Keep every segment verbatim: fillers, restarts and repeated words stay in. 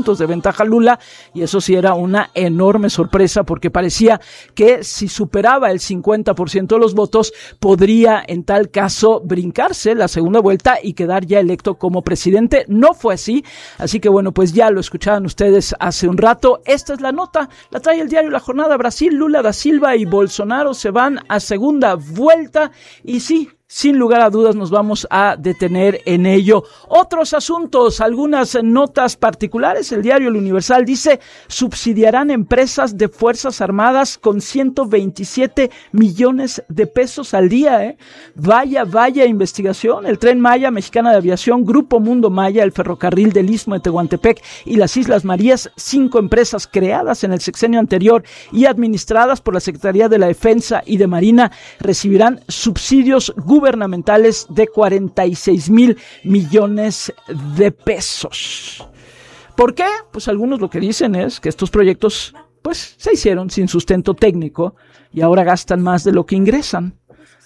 puntos de ventaja Lula, y eso sí era una enorme sorpresa porque parecía que si superaba el cincuenta por ciento de los votos podría en tal caso brincarse la segunda vuelta y quedar ya electo como presidente. No fue así, así que bueno, pues ya lo escuchaban ustedes hace un rato. Esta es la nota, la trae el diario La Jornada. Brasil, Lula da Silva y Bolsonaro se van a segunda vuelta y sí, sin lugar a dudas nos vamos a detener en ello. Otros asuntos, algunas notas particulares. El diario El Universal dice, subsidiarán empresas de Fuerzas Armadas con ciento veintisiete millones de pesos al día, ¿eh? Vaya, vaya investigación. El Tren Maya, Mexicana de Aviación, Grupo Mundo Maya, el Ferrocarril del Istmo de Tehuantepec y las Islas Marías, cinco empresas creadas en el sexenio anterior y administradas por la Secretaría de la Defensa y de Marina, recibirán subsidios gubernamentales gubernamentales de cuarenta y seis mil millones de pesos. ¿Por qué? Pues algunos lo que dicen es que estos proyectos pues se hicieron sin sustento técnico y ahora gastan más de lo que ingresan.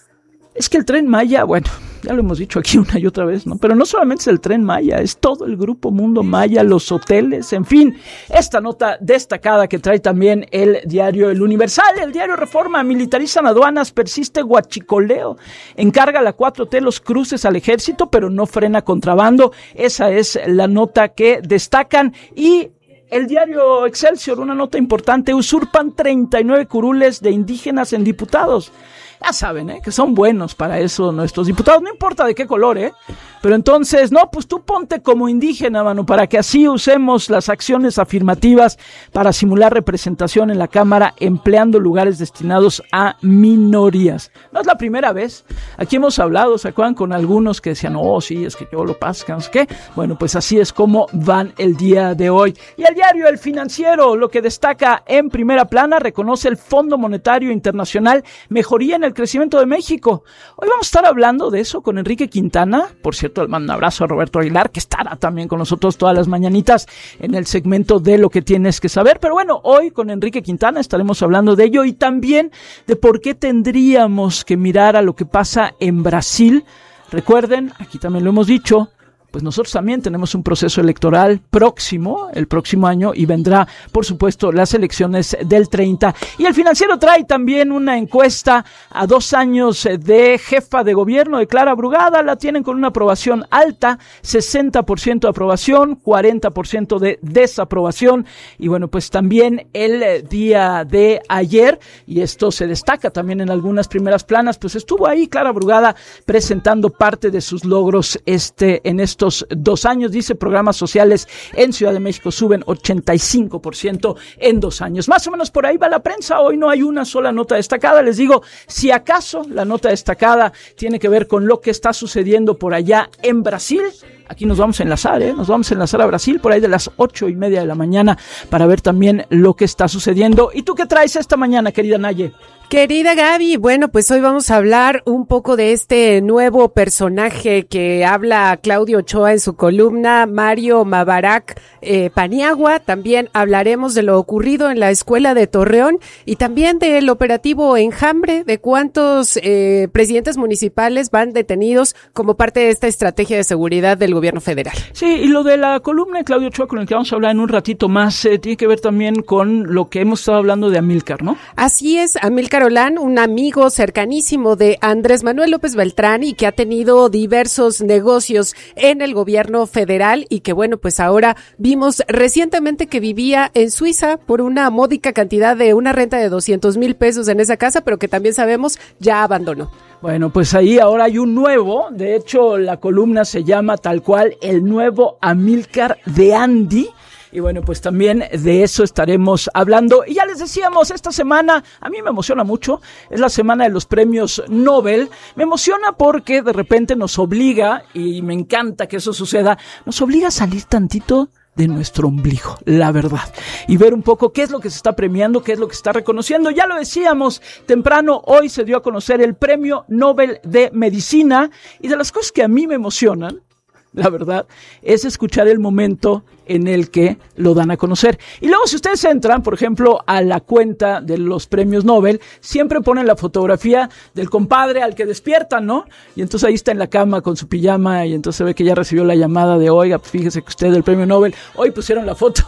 Es que el Tren Maya, bueno, ya lo hemos dicho aquí una y otra vez, ¿no? Pero no solamente es el Tren Maya, es todo el Grupo Mundo Maya, los hoteles, en fin. Esta nota destacada que trae también el diario El Universal, el diario Reforma, militarizan aduanas, persiste huachicoleo, encarga la cuatro T los cruces al ejército, pero no frena contrabando. Esa es la nota que destacan. Y el diario Excelsior, una nota importante, usurpan treinta y nueve curules de indígenas en diputados. Ya saben, ¿eh? Que son buenos para eso nuestros diputados, no importa de qué color, ¿eh? Pero entonces, no, pues tú ponte como indígena, mano, para que así usemos las acciones afirmativas para simular representación en la Cámara empleando lugares destinados a minorías. No es la primera vez. Aquí hemos hablado, ¿se acuerdan? Con algunos que decían, oh, sí, es que yo lo paso, que no sé qué. Bueno, pues así es como van el día de hoy. Y el diario El Financiero, lo que destaca en primera plana, reconoce el Fondo Monetario Internacional mejoría en el crecimiento de México. Hoy vamos a estar hablando de eso con Enrique Quintana. Por cierto, le mando un abrazo a Roberto Aguilar, que estará también con nosotros todas las mañanitas en el segmento de lo que tienes que saber. Pero bueno, hoy con Enrique Quintana estaremos hablando de ello y también de por qué tendríamos que mirar a lo que pasa en Brasil. Recuerden, aquí también lo hemos dicho, pues nosotros también tenemos un proceso electoral próximo, el próximo año, y vendrá, por supuesto, las elecciones del treinta. Y El Financiero trae también una encuesta a dos años de jefa de gobierno de Clara Brugada. La tienen con una aprobación alta, sesenta por ciento de aprobación, cuarenta por ciento de desaprobación. Y bueno, pues también el día de ayer, y esto se destaca también en algunas primeras planas, pues estuvo ahí Clara Brugada presentando parte de sus logros este en este Estos dos años. Dice, programas sociales en Ciudad de México suben ochenta y cinco por ciento en dos años. Más o menos por ahí va la prensa. Hoy no hay una sola nota destacada. Les digo, si acaso la nota destacada tiene que ver con lo que está sucediendo por allá en Brasil. Aquí nos vamos a enlazar, ¿eh? Nos vamos a enlazar a Brasil por ahí de las ocho y media de la mañana para ver también lo que está sucediendo. ¿Y tú qué traes esta mañana, querida Naye? Querida Gaby, bueno, pues hoy vamos a hablar un poco de este nuevo personaje que habla Claudio Ochoa en su columna, Mario Mabarak eh, Paniagua. También hablaremos de lo ocurrido en la escuela de Torreón y también del operativo Enjambre, de cuántos eh, presidentes municipales van detenidos como parte de esta estrategia de seguridad del gobierno federal. Sí, y lo de la columna de Claudio Ochoa, con el que vamos a hablar en un ratito más, eh, tiene que ver también con lo que hemos estado hablando de Amílcar, ¿no? Así es, Amílcar Olán, un amigo cercanísimo de Andrés Manuel López Beltrán y que ha tenido diversos negocios en el gobierno federal y que bueno, pues ahora vimos recientemente que vivía en Suiza por una módica cantidad de una renta de doscientos mil pesos en esa casa, pero que también sabemos ya abandonó. Bueno, pues ahí ahora hay un nuevo, de hecho la columna se llama tal cual El Nuevo Amílcar de Andy. Y bueno, pues también de eso estaremos hablando. Y ya les decíamos, esta semana a mí me emociona mucho, es la semana de los premios Nobel. Me emociona porque de repente nos obliga, y me encanta que eso suceda, nos obliga a salir tantito de nuestro ombligo, la verdad, y ver un poco qué es lo que se está premiando, qué es lo que se está reconociendo. Ya lo decíamos temprano, hoy se dio a conocer el Premio Nobel de Medicina, y de las cosas que a mí me emocionan, la verdad, es escuchar el momento en el que lo dan a conocer. Y luego si ustedes entran, por ejemplo, a la cuenta de los premios Nobel, siempre ponen la fotografía del compadre al que despiertan, ¿no? Y entonces ahí está en la cama con su pijama y entonces se ve que ya recibió la llamada de, oiga, pues fíjese que usted del premio Nobel, hoy pusieron la foto